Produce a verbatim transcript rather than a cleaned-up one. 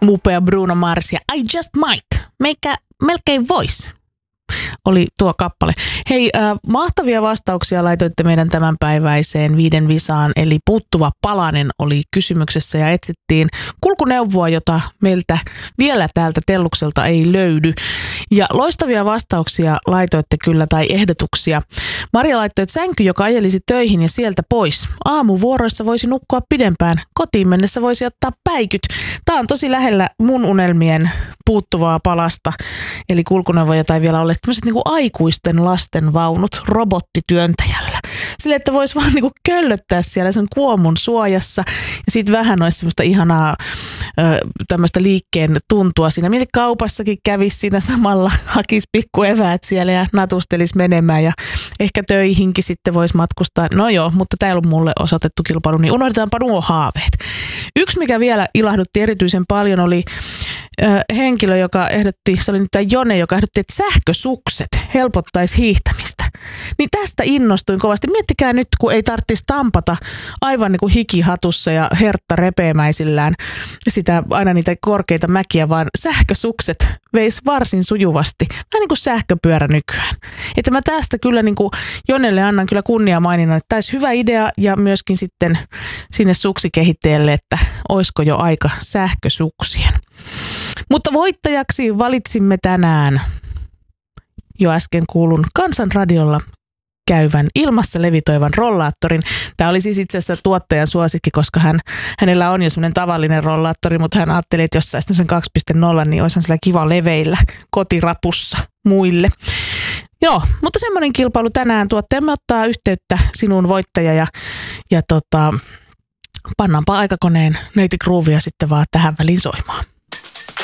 upea Bruno Mars ja I Just Might, meikä melkein vois, oli tuo kappale. Hei, äh, mahtavia vastauksia laitoitte meidän tämänpäiväiseen viiden visaan, eli puuttuva palanen oli kysymyksessä ja etsittiin kulkuneuvoa, jota meiltä vielä täältä Tellukselta ei löydy. Ja loistavia vastauksia laitoitte kyllä tai ehdotuksia. Maria laittoi, että sänky, joka ajelisi töihin ja sieltä pois. Aamuvuoroissa voisi nukkua pidempään, kotiin mennessä voisi ottaa päikyt. Tämä on tosi lähellä mun unelmien puuttuvaa palasta, eli kulkuneuvoja jota ei vielä ole tämmöiset niinku aikuisten lasten vaunut robottityöntäjällä. Sille, että voisi vaan niinku köllöttää siellä sen kuomun suojassa ja sitten vähän olisi semmoista ihanaa ö, tämmöistä liikkeen tuntua siinä. Mietin, kaupassakin kävisi siinä samalla, hakisi pikku eväät siellä ja natustelisi menemään ja ehkä töihinkin sitten voisi matkustaa. No joo, mutta tämä ei ollut mulle osoitettu kilpailu, niin unohdetaanpa nuo haaveet. Yksi, mikä vielä ilahdutti erityisen paljon, oli ö, henkilö, joka ehdotti, se oli nyt tämä Jone, joka ehdotti, että sähkösukset helpottaisi hiihtämistä. Niin tästä innostuin kovasti. Miettikää nyt, kun ei tarvitsisi tampata aivan niin kuin hikihatussa ja hertta repeämäisillään sitä, aina niitä korkeita mäkiä, vaan sähkösukset veisi varsin sujuvasti. Vähän niin kuin sähköpyörä nykyään. Että mä tästä kyllä niin kuin Jonelle annan kyllä kunnia maininnan, että tämä olisi hyvä idea ja myöskin sitten sinne suksikehittäjälle, että olisiko jo aika sähkösuksien. Mutta voittajaksi valitsimme tänään jo äsken kuulun Kansanradiolla käyvän ilmassa levitoivan rollaattorin. Tämä oli siis itse asiassa tuottajan suosikki, koska hän, hänellä on jo semmoinen tavallinen rollaattori, mutta hän ajatteli, että jos saisi sen kaksi piste nolla, niin olisi sillä kiva leveillä kotirapussa muille. Joo, mutta semmoinen kilpailu tänään. Tuottajamme ottaa yhteyttä sinuun voittaja ja, ja tota, pannaanpa aikakoneen neiti Groovia sitten vaan tähän väliin soimaan.